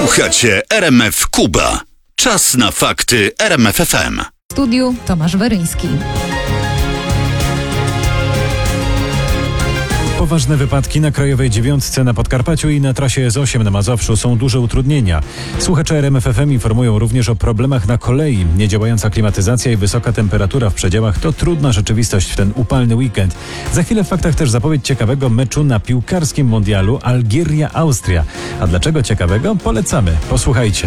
Słuchacie RMF Kuba. Czas na fakty RMF FM. W studiu Tomasz Weryński. Poważne wypadki na Krajowej 9 na Podkarpaciu i na trasie S8 na Mazowszu są duże utrudnienia. Słuchacze RMF FM informują również o problemach na kolei. Niedziałająca klimatyzacja i wysoka temperatura w przedziałach to trudna rzeczywistość w ten upalny weekend. Za chwilę w faktach też zapowiedź ciekawego meczu na piłkarskim mundialu Algieria-Austria. A dlaczego ciekawego? Polecamy. Posłuchajcie.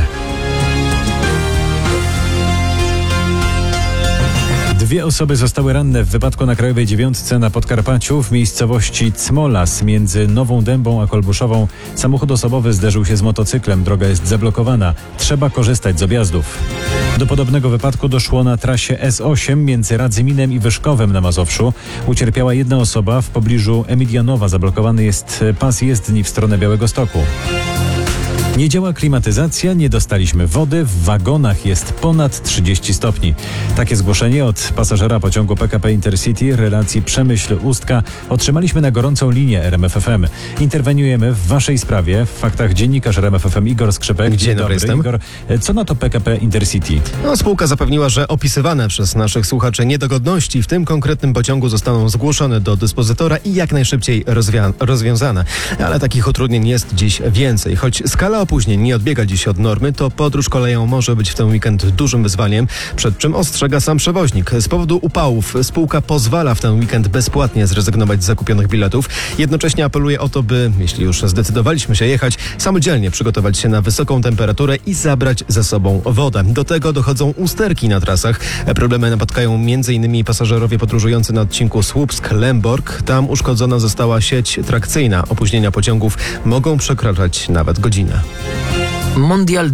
Dwie osoby zostały ranne w wypadku na Krajowej 9 na Podkarpaciu w miejscowości Cmolas między Nową Dębą a Kolbuszową. Samochód osobowy zderzył się z motocyklem. Droga jest zablokowana. Trzeba korzystać z objazdów. Do podobnego wypadku doszło na trasie S8 między Radzyminem i Wyszkowem na Mazowszu. Ucierpiała jedna osoba. W pobliżu Emilianowa zablokowany jest pas jezdni w stronę Białegostoku. Nie działa klimatyzacja, nie dostaliśmy wody, w wagonach jest ponad 30 stopni. Takie zgłoszenie od pasażera pociągu PKP Intercity relacji Przemyśl-Ustka otrzymaliśmy na gorącą linię RMF FM. Interweniujemy w waszej sprawie. W faktach dziennikarz RMF FM Igor Skrzypek. Dzień dobry, jestem. Igor, co na to PKP Intercity? Spółka zapewniła, że opisywane przez naszych słuchaczy niedogodności w tym konkretnym pociągu zostaną zgłoszone do dyspozytora i jak najszybciej rozwiązane. Ale takich utrudnień jest dziś więcej. Choć skala opóźnień nie odbiega dziś od normy, to podróż koleją może być w ten weekend dużym wyzwaniem, przed czym ostrzega sam przewoźnik. Z powodu upałów spółka pozwala w ten weekend bezpłatnie zrezygnować z zakupionych biletów. Jednocześnie apeluje o to, by, jeśli już zdecydowaliśmy się jechać, samodzielnie przygotować się na wysoką temperaturę i zabrać ze sobą wodę. Do tego dochodzą usterki na trasach. Problemy napotkają m.in. pasażerowie podróżujący na odcinku Słupsk-Lęborg. Tam uszkodzona została sieć trakcyjna. Opóźnienia pociągów mogą przekraczać nawet godzinę. Mundial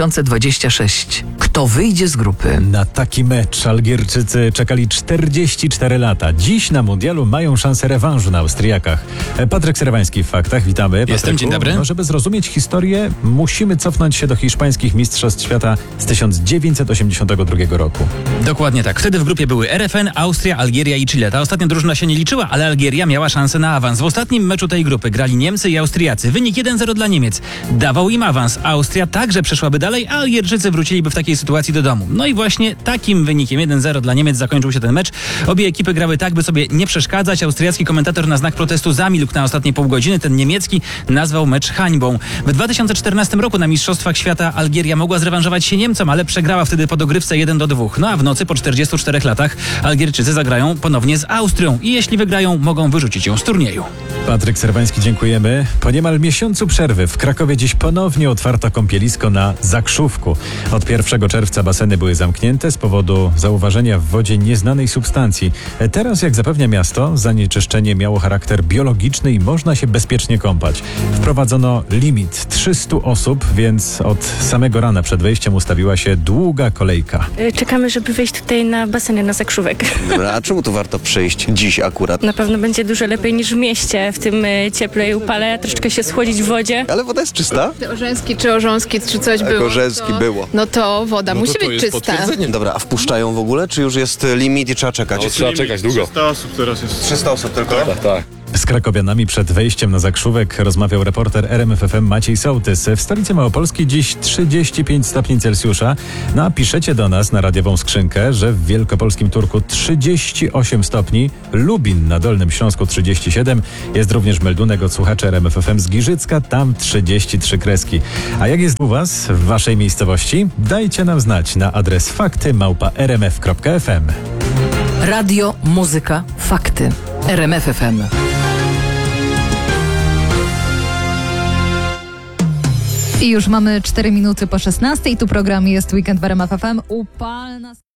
2026. Kto wyjdzie z grupy? Na taki mecz Algierczycy czekali 44 lata. Dziś na mundialu mają szansę rewanżu na Austriakach. Patryk Serwański w faktach. Witamy. Patryku. Jestem, dzień dobry. No, żeby zrozumieć historię, musimy cofnąć się do hiszpańskich mistrzostw świata z 1982 roku. Dokładnie tak. Wtedy w grupie były RFN, Austria, Algieria i Chile. Ta ostatnia drużyna się nie liczyła, ale Algieria miała szansę na awans. W ostatnim meczu tej grupy grali Niemcy i Austriacy. Wynik 1-0 dla Niemiec. Dawał im awans. Austria także przeszłaby dalej, a Algierczycy wróciliby w takiej sytuacji do domu. No i właśnie takim wynikiem 1-0 dla Niemiec zakończył się ten mecz. Obie ekipy grały tak, by sobie nie przeszkadzać. Austriacki komentator na znak protestu zamilkł na ostatnie pół godziny. Ten niemiecki nazwał mecz hańbą. W 2014 roku na Mistrzostwach Świata Algieria mogła zrewanżować się Niemcom, ale przegrała wtedy po dogrywce 1-2. No a w nocy po 44 latach Algierczycy zagrają ponownie z Austrią i jeśli wygrają, mogą wyrzucić ją z turnieju. Patryk Serwański, dziękujemy. Po niemal miesiącu przerwy w Krakowie dziś ponownie otwarto kąpielisko na Zakrzówku. Od 1 czerwca baseny były zamknięte z powodu zauważenia w wodzie nieznanej substancji. Teraz, jak zapewnia miasto, zanieczyszczenie miało charakter biologiczny i można się bezpiecznie kąpać. Wprowadzono limit 300 osób, więc od samego rana przed wejściem ustawiła się długa kolejka. Czekamy, żeby wejść tutaj na baseny, na Zakrzówek. Dobra, a czemu tu warto przyjść dziś akurat? Na pewno będzie dużo lepiej niż w mieście, w tym cieple i upale, troszeczkę się schłodzić w wodzie. Ale woda jest czysta? Orzeński czy Orząski, czy coś było. Orzeński było. No to woda musi być czysta. Dobra, a wpuszczają w ogóle, czy już jest limit i trzeba czekać? Trzeba czekać długo. 300 osób teraz jest. 300 osób tylko? Tak. Z krakowianami przed wejściem na Zakrzówek rozmawiał reporter RMF FM Maciej Sołtys. W stolicy Małopolski dziś 35 stopni Celsjusza. No a piszecie do nas na radiową skrzynkę, że w wielkopolskim Turku 38 stopni, Lubin na Dolnym Śląsku 37. Jest również meldunek od słuchaczy RMF FM z Giżycka, tam 33 kreski. A jak jest u was, w waszej miejscowości? Dajcie nam znać na adres fakty@rmf.fm. Radio, muzyka, fakty. RMF FM. I już mamy 4 minuty po 16. Tu program Jest Weekend w RMF FM. Upalna